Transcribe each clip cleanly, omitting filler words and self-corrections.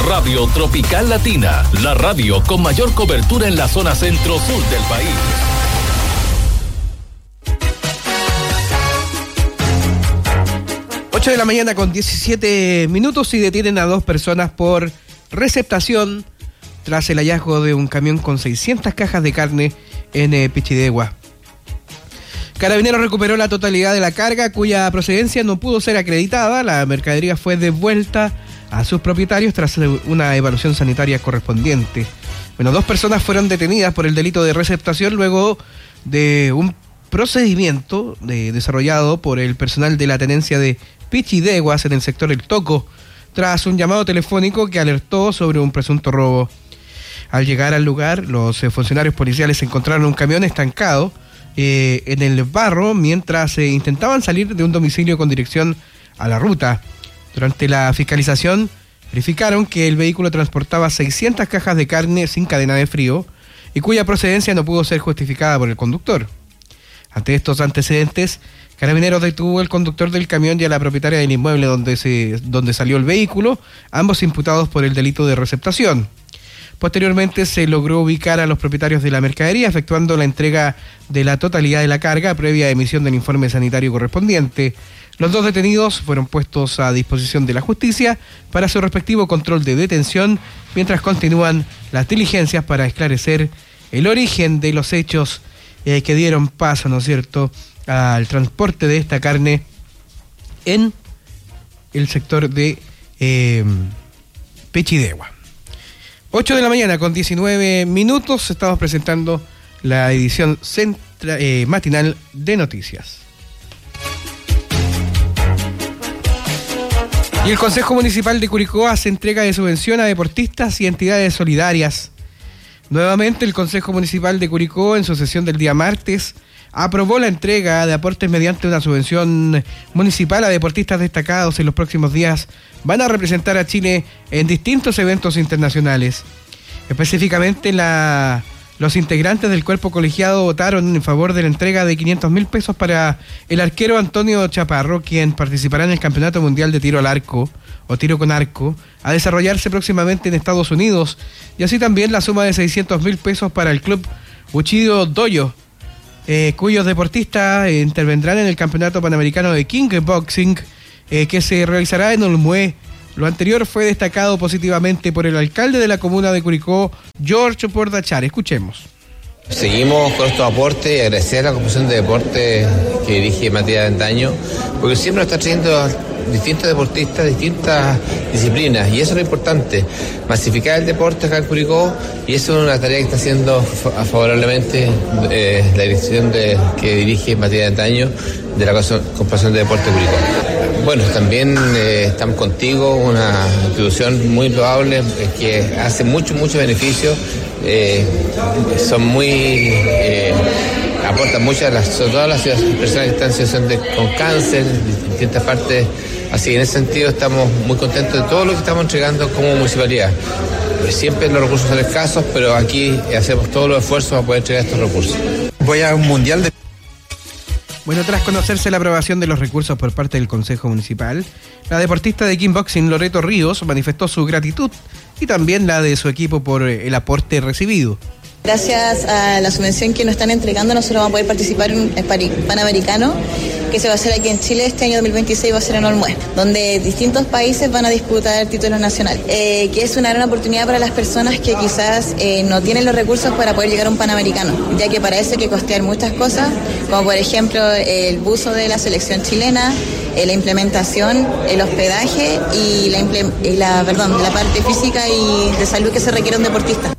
Radio Tropical Latina, la radio con mayor cobertura en la zona centro-sur del país. 8 de la mañana con 17 minutos y detienen a 2 personas por receptación tras el hallazgo de un camión con 600 cajas de carne en Pichidegua. Carabineros recuperó la totalidad de la carga, cuya procedencia no pudo ser acreditada. La mercadería fue devuelta a sus propietarios tras una evaluación sanitaria correspondiente. 2 personas fueron detenidas por el delito de receptación luego de un procedimiento desarrollado por el personal de la tenencia de Pichideguas en el sector El Toco, tras un llamado telefónico que alertó sobre un presunto robo. Al llegar al lugar, los funcionarios policiales encontraron un camión estancado en el barro mientras intentaban salir de un domicilio con dirección a la ruta. Durante la fiscalización, verificaron que el vehículo transportaba 600 cajas de carne sin cadena de frío y cuya procedencia no pudo ser justificada por el conductor. Ante estos antecedentes, Carabineros detuvo al conductor del camión y a la propietaria del inmueble donde salió el vehículo, ambos imputados por el delito de receptación. Posteriormente se logró ubicar a los propietarios de la mercadería, efectuando la entrega de la totalidad de la carga previa emisión del informe sanitario correspondiente. Los 2 detenidos fueron puestos a disposición de la justicia para su respectivo control de detención, mientras continúan las diligencias para esclarecer el origen de los hechos que dieron paso, ¿no es cierto?, al transporte de esta carne en el sector de Pichidegua. 8 de la mañana con 19 minutos, estamos presentando la edición matinal de noticias. Y el Consejo Municipal de Curicó hace entrega de subvención a deportistas y entidades solidarias. Nuevamente, el Consejo Municipal de Curicó, en su sesión del día martes, aprobó la entrega de aportes mediante una subvención municipal a deportistas destacados. En los próximos días van a representar a Chile en distintos eventos internacionales. Específicamente, los integrantes del cuerpo colegiado votaron en favor de la entrega de 500.000 pesos para el arquero Antonio Chaparro, quien participará en el Campeonato Mundial de Tiro al Arco, o Tiro con Arco, a desarrollarse próximamente en Estados Unidos, y así también la suma de 600.000 pesos para el club Uchido Doyo, cuyos deportistas intervendrán en el Campeonato Panamericano de Kickboxing, que se realizará en Olmué. Lo anterior fue destacado positivamente por el alcalde de la comuna de Curicó, George Pordachar. Escuchemos. Seguimos con estos aportes y agradecer a la Comisión de Deportes que dirige Matías Avendaño, porque siempre nos está trayendo distintos deportistas, distintas disciplinas, y eso es lo importante, masificar el deporte acá en Curicó, y eso es una tarea que está haciendo favorablemente la dirección que dirige Matías Avendaño de la Corporación de Deportes de Curicó. Bueno, también estamos contigo, una institución muy loable que hace mucho beneficio, son muy aportan mucho sobre todo a las personas que están en situación con cáncer en distintas partes, así que en ese sentido estamos muy contentos de todo lo que estamos entregando como municipalidad. Siempre los recursos son escasos, pero aquí hacemos todos los esfuerzos para poder entregar estos recursos. Voy a un mundial de... Bueno, tras conocerse la aprobación de los recursos por parte del Consejo Municipal, la deportista de kickboxing Loreto Ríos manifestó su gratitud y también la de su equipo por el aporte recibido. Gracias a la subvención que nos están entregando, nosotros vamos a poder participar en el Panamericano, que se va a hacer aquí en Chile este año 2026, va a ser en Olmué, donde distintos países van a disputar títulos nacionales, que es una gran oportunidad para las personas que quizás no tienen los recursos para poder llegar a un Panamericano, ya que para eso hay que costear muchas cosas, como por ejemplo el buzo de la selección chilena, la implementación, el hospedaje y la parte física y de salud que se requiere un deportista.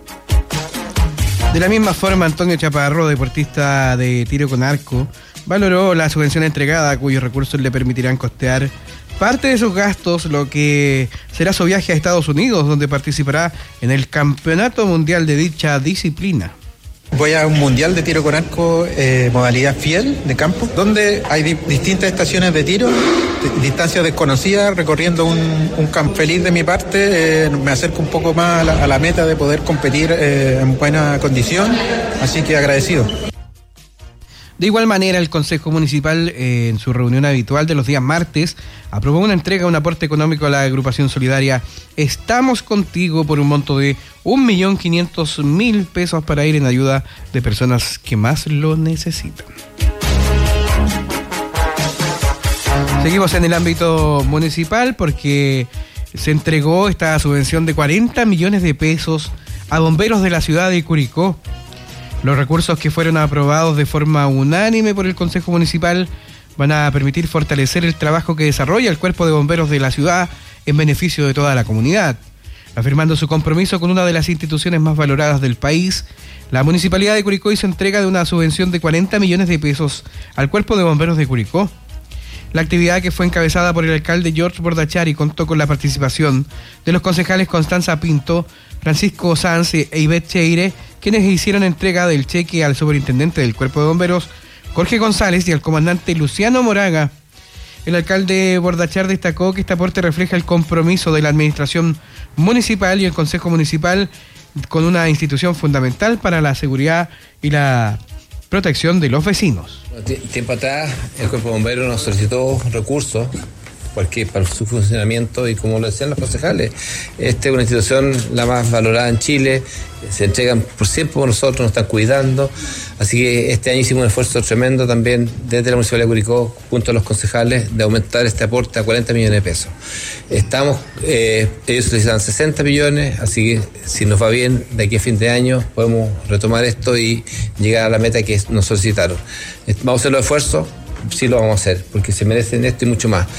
De la misma forma, Antonio Chaparro, deportista de tiro con arco, valoró la subvención entregada, cuyos recursos le permitirán costear parte de sus gastos, lo que será su viaje a Estados Unidos, donde participará en el Campeonato Mundial de dicha disciplina. Voy a un mundial de tiro con arco, modalidad fiel de campo, donde hay distintas estaciones de tiro, distancias desconocidas, recorriendo un campo. Feliz de mi parte, me acerco un poco más a la meta de poder competir en buena condición, así que agradecido. De igual manera, el Consejo Municipal, en su reunión habitual de los días martes, aprobó una entrega de un aporte económico a la agrupación solidaria Estamos Contigo por un monto de 1.500.000 pesos para ir en ayuda de personas que más lo necesitan. Seguimos en el ámbito municipal porque se entregó esta subvención de 40 millones de pesos a bomberos de la ciudad de Curicó. Los recursos que fueron aprobados de forma unánime por el Consejo Municipal van a permitir fortalecer el trabajo que desarrolla el Cuerpo de Bomberos de la ciudad en beneficio de toda la comunidad. Afirmando su compromiso con una de las instituciones más valoradas del país, la Municipalidad de Curicó hizo entrega de una subvención de 40 millones de pesos al Cuerpo de Bomberos de Curicó. La actividad, que fue encabezada por el alcalde George Bordachari, contó con la participación de los concejales Constanza Pinto, Francisco Sanz e Ivette Cheire, quienes hicieron entrega del cheque al superintendente del Cuerpo de Bomberos, Jorge González, y al comandante Luciano Moraga. El alcalde Bordachar destacó que este aporte refleja el compromiso de la administración municipal y el Consejo Municipal con una institución fundamental para la seguridad y la protección de los vecinos. Tiempo atrás, el Cuerpo de Bomberos nos solicitó recursos porque para su funcionamiento, y como lo decían los concejales, esta es una institución la más valorada en Chile, se entregan por siempre por nosotros, nos están cuidando, así que este año hicimos un esfuerzo tremendo también desde la Municipalidad de Curicó, junto a los concejales, de aumentar este aporte a 40 millones de pesos. Ellos solicitan 60 millones, así que si nos va bien, de aquí a fin de año podemos retomar esto y llegar a la meta que nos solicitaron. ¿Vamos a hacer los esfuerzos? Sí, lo vamos a hacer, porque se merecen esto y mucho más.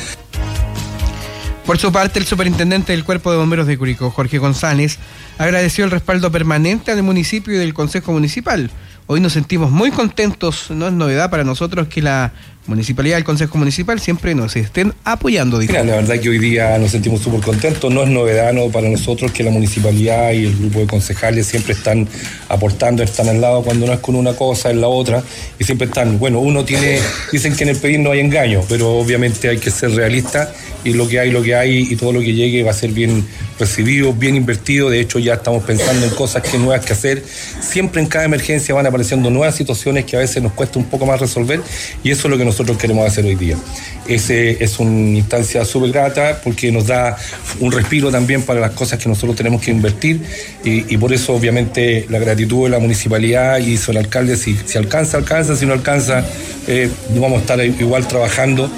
Por su parte, el superintendente del Cuerpo de Bomberos de Curicó, Jorge González, agradeció el respaldo permanente al municipio y del Consejo Municipal. Hoy nos sentimos muy contentos, no es novedad para nosotros que la Municipalidad y el Consejo Municipal siempre nos estén apoyando. Mira, la verdad que hoy día nos sentimos súper contentos, no es novedad para nosotros que la Municipalidad y el grupo de concejales siempre están aportando, están al lado, cuando no es con una cosa, es la otra, y siempre están, dicen que en el pedir no hay engaño, pero obviamente hay que ser realista, y lo que hay y todo lo que llegue va a ser bien recibido, bien invertido. De hecho, ya estamos pensando en cosas nuevas que hacer. Siempre en cada emergencia van apareciendo nuevas situaciones que a veces nos cuesta un poco más resolver, y eso es lo que nosotros queremos hacer hoy día. Ese es una instancia súper grata porque nos da un respiro también para las cosas que nosotros tenemos que invertir, y por eso obviamente la gratitud de la municipalidad y el alcalde, si alcanza, si no alcanza, vamos a estar igual trabajando.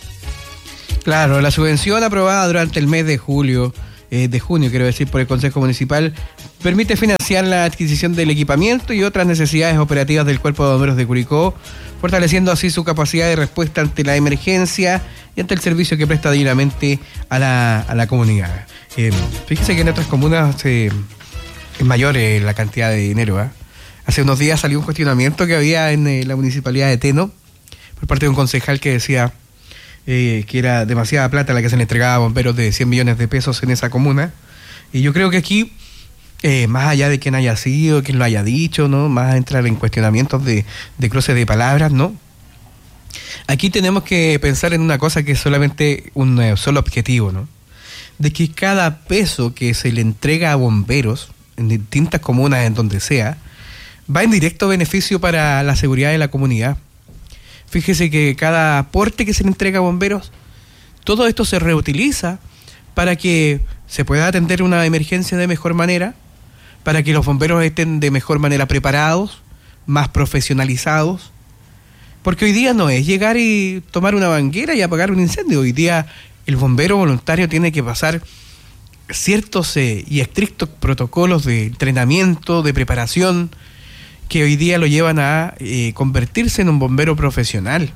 Claro, la subvención aprobada durante el mes de junio, por el Consejo Municipal, permite financiar la adquisición del equipamiento y otras necesidades operativas del Cuerpo de Bomberos de Curicó, fortaleciendo así su capacidad de respuesta ante la emergencia y ante el servicio que presta dignamente a la comunidad. Fíjese que en otras comunas es mayor la cantidad de dinero. Hace unos días salió un cuestionamiento que había en la Municipalidad de Teno por parte de un concejal que decía que era demasiada plata la que se le entregaba a bomberos, de 100 millones de pesos en esa comuna. Y yo creo que aquí, más allá de quién haya sido, quién lo haya dicho, ¿no? Más a entrar en cuestionamientos de cruces de palabras, ¿no? Aquí tenemos que pensar en una cosa que es solamente un solo objetivo, ¿no? De que cada peso que se le entrega a bomberos en distintas comunas, en donde sea, va en directo beneficio para la seguridad de la comunidad. Fíjese que cada aporte que se le entrega a bomberos, todo esto se reutiliza para que se pueda atender una emergencia de mejor manera, para que los bomberos estén de mejor manera preparados, más profesionalizados, porque hoy día no es llegar y tomar una manguera y apagar un incendio. Hoy día el bombero voluntario tiene que pasar ciertos y estrictos protocolos de entrenamiento, de preparación, que hoy día lo llevan a convertirse en un bombero profesional.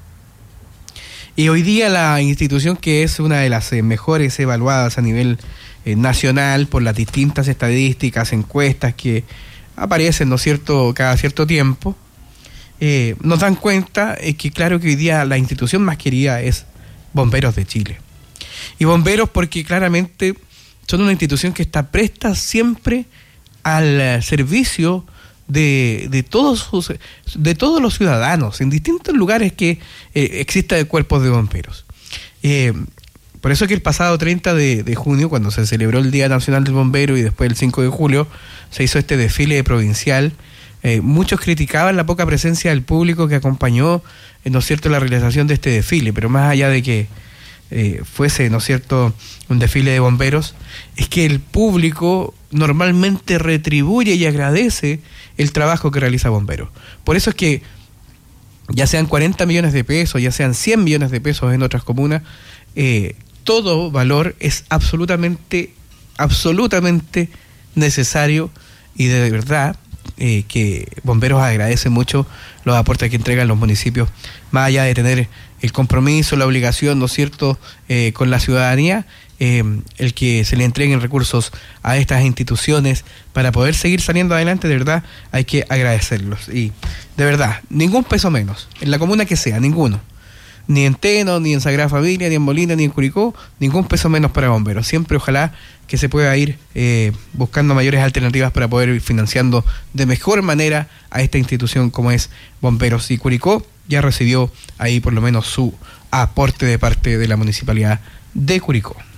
Y hoy día la institución, que es una de las mejores evaluadas a nivel nacional por las distintas estadísticas, encuestas que aparecen, ¿no es cierto?, cada cierto tiempo, nos dan cuenta que claro que hoy día la institución más querida es Bomberos de Chile. Y bomberos porque claramente son una institución que está presta siempre al servicio de todos los ciudadanos en distintos lugares que exista cuerpos de bomberos. Por eso que el pasado 30 de junio, cuando se celebró el Día Nacional del Bombero, y después el 5 de julio se hizo este desfile provincial Muchos criticaban la poca presencia del público que acompañó, ¿no es cierto?, la realización de este desfile, pero más allá de que fuese, ¿no es cierto?, un desfile de bomberos, es que el público normalmente retribuye y agradece el trabajo que realiza Bomberos. Por eso es que ya sean 40 millones de pesos, ya sean 100 millones de pesos en otras comunas, todo valor es absolutamente necesario, y de verdad que Bomberos agradece mucho los aportes que entregan los municipios, más allá de tener el compromiso, la obligación, ¿no es cierto?, con la ciudadanía, el que se le entreguen recursos a estas instituciones para poder seguir saliendo adelante. De verdad hay que agradecerlos, y de verdad, ningún peso menos, en la comuna que sea, ninguno. Ni en Teno, ni en Sagrada Familia, ni en Molina, ni en Curicó, ningún peso menos para Bomberos. Siempre ojalá que se pueda ir buscando mayores alternativas para poder ir financiando de mejor manera a esta institución como es Bomberos. Y Curicó ya recibió ahí por lo menos su aporte de parte de la Municipalidad de Curicó.